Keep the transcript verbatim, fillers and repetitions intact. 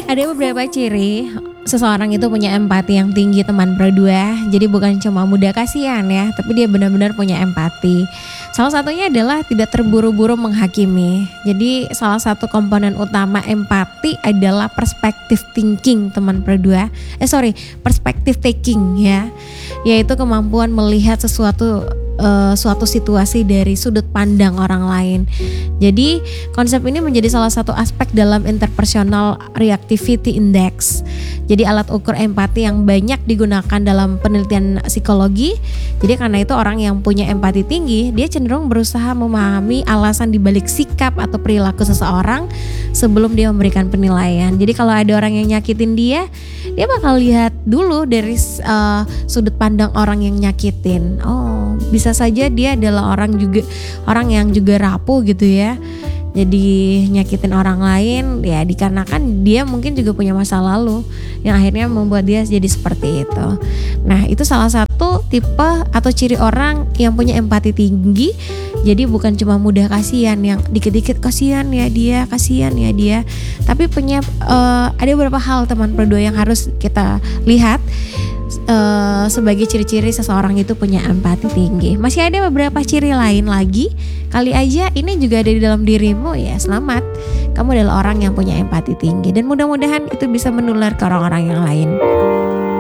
Ada beberapa ciri seseorang itu punya empati yang tinggi teman berdua. Jadi bukan cuma mudah kasihan ya, tapi dia benar-benar punya empati. Salah satunya adalah tidak terburu-buru menghakimi. Jadi salah satu komponen utama empati adalah perspective thinking teman berdua. Eh sorry, perspective taking ya. Yaitu kemampuan melihat sesuatu uh, suatu situasi dari sudut pandang orang lain. Jadi konsep ini menjadi salah satu aspek dalam interpersonal reactivity index. Jadi alat ukur empati yang banyak digunakan dalam penelitian psikologi. Jadi karena itu orang yang punya empati tinggi, dia cenderung berusaha memahami alasan dibalik sikap atau perilaku seseorang sebelum dia memberikan penilaian. Jadi kalau ada orang yang nyakitin dia, dia bakal lihat dulu dari uh, sudut pandang orang yang nyakitin. Oh, bisa saja dia adalah orang juga orang yang juga rapuh gitu ya. Jadi nyakitin orang lain ya dikarenakan dia mungkin juga punya masa lalu yang akhirnya membuat dia jadi seperti itu. Nah itu salah satu tipe atau ciri orang yang punya empati tinggi. Jadi bukan cuma mudah kasihan yang dikit-dikit kasihan ya dia, kasihan ya dia. Tapi punya uh, ada beberapa hal teman berdua yang harus kita lihat uh, sebagai ciri-ciri seseorang itu punya empati tinggi. Masih ada beberapa ciri lain lagi. Kali aja ini juga ada di dalam dirimu ya, selamat. Kamu adalah orang yang punya empati tinggi dan mudah-mudahan itu bisa menular ke orang-orang yang lain.